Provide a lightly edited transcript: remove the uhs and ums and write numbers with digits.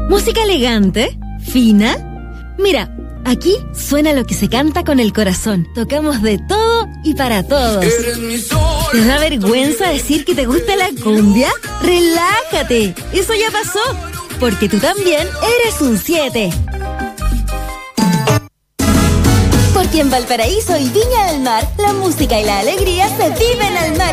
¿Música elegante? ¿Fina? Mira, aquí suena lo que se canta con el corazón. Tocamos de todo y para todos. ¿Te da vergüenza decir que te gusta la cumbia? ¡Relájate! Eso ya pasó, porque tú también eres un 7. Porque en Valparaíso y Viña del Mar, la música y la alegría se viven al máximo.